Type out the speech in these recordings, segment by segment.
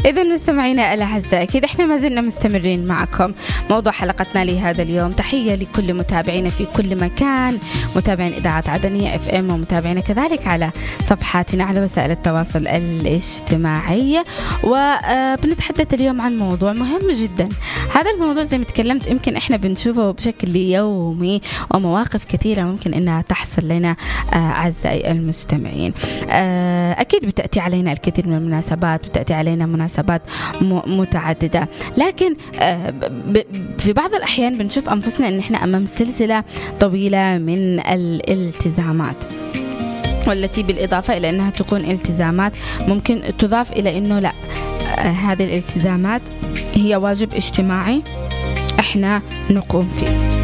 إذا مستمعينا الأعزاء أكيد إحنا ما زلنا مستمرين معكم. موضوع حلقتنا لهذا اليوم، تحية لكل متابعينا في كل مكان، متابعين إذاعة عدنية FM ومتابعينا كذلك على صفحاتنا على وسائل التواصل الاجتماعي. وبنتحدث اليوم عن موضوع مهم جدا. هذا الموضوع زي ما تكلمت يمكن إحنا بنشوفه بشكل يومي، ومواقف كثيرة ممكن إنها تحصل لنا أعزائي المستمعين. أكيد بتأتي علينا الكثير من المناسبات، بتأتي علينا مناسبات متعددة، لكن في بعض الأحيان بنشوف أنفسنا إن إحنا أمام سلسلة طويلة من الالتزامات، والتي بالإضافة إلى أنها تكون التزامات ممكن تضاف إلى أنه لا، هذه الالتزامات هي واجب اجتماعي إحنا نقوم فيه.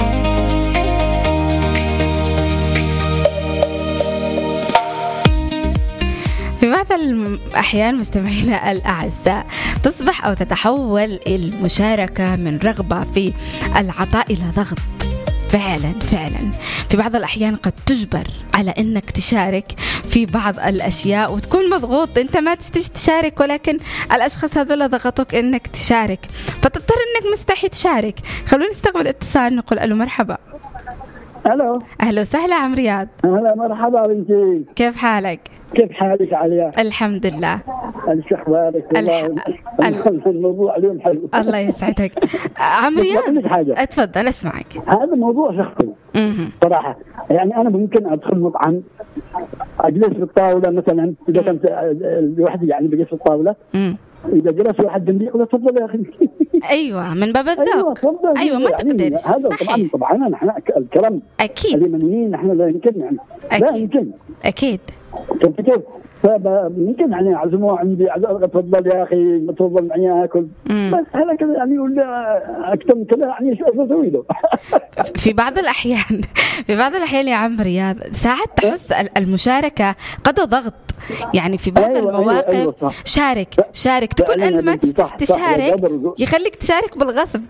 في بعض الأحيان مستمعينا الأعزاء تصبح أو تتحول المشاركة من رغبة في العطاء إلى ضغط. فعلا في بعض الأحيان قد تجبر على أنك تشارك في بعض الأشياء وتكون مضغوط، أنت ما تشارك، ولكن الأشخاص هذول ضغطوك أنك تشارك، فتضطر أنك مستحي تشارك. خلونا نستقبل اتصال، نقول ألو مرحبا. ألو، أهلا وسهلا عم رياض. أهلا مرحبا بنتي، كيف حالك؟ كيف حالك عليا؟ الحمد لله. شو أخبارك؟ الموضوع اليوم حلو. الله يسعدك عم رياض. اتفضل اسمعك. هذا موضوع شخصي صراحة، يعني أنا ممكن أدخل مطعم أجلس في الطاولة مثلا، إذا كنت لوحدي يعني بجلس في الطاولة، إذا جلس واحد جنبي يقول تفضل يا أخي. أيوة من باب الذوق. أيوة ما تقدر. هذا طبعا نحن الكرم أكيد اليمنيين نحن لا يمكن يعني لا يمكن أكيد كيف فممكن يعني عزموه عندي تفضل يا أخي تفضل معي أكل، بس هلا كذا يعني يقول أكثر من كذا يعني شو أسوي له. في بعض الأحيان يا عم رياض ساعات تحس المشاركة قد ضغط، يعني في بعض المواقف أيوة شارك تكون أنت ما تشارك يخليك تشارك بالغصب.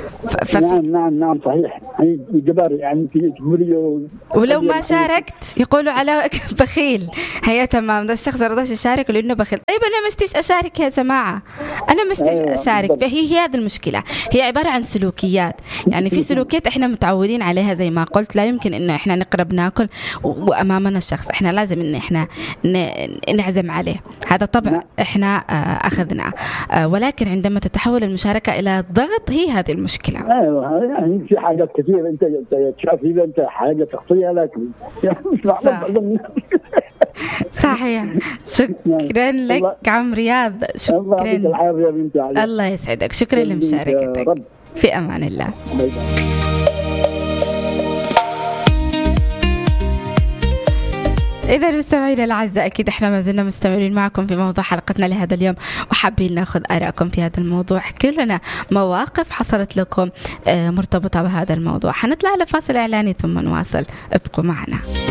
نعم صحيح، هي جبار يعني في ولو ما شاركت يقولوا على بخيل. هي تمام، ده الشخص رضاش يشارك لأنه بخيل. طيب أنا مشتيش أشارك يا جماعة، أنا مشتيش أشارك. فهي هذه المشكلة، هي عبارة عن سلوكيات. يعني في سلوكيات إحنا متعودين عليها زي ما قلت، لا يمكن إنه إحنا نقرب ناكل وأمامنا الشخص، إحنا لازم إن إحنا نعزم عليه، هذا طبع إحنا أخذناه. ولكن عندما تتحول المشاركة إلى ضغط هي هذه المشكلة. أيوة يعني في حاجات كثيرة أنت تشوف إذا أنت حاجة شخصية لك يعني صحيح. شكرا لك عم رياض، شكرا. الله يسعدك، شكرا لمشاركتك. في أمان الله. إذا مستمعينا الأعزاء أكيد إحنا ما زلنا مستمرين معكم في موضوع حلقتنا لهذا اليوم، وحابين ناخذ آراءكم في هذا الموضوع. احكوا لنا مواقف حصلت لكم مرتبطة بهذا الموضوع. حنطلع على فاصل إعلاني ثم نواصل، ابقوا معنا.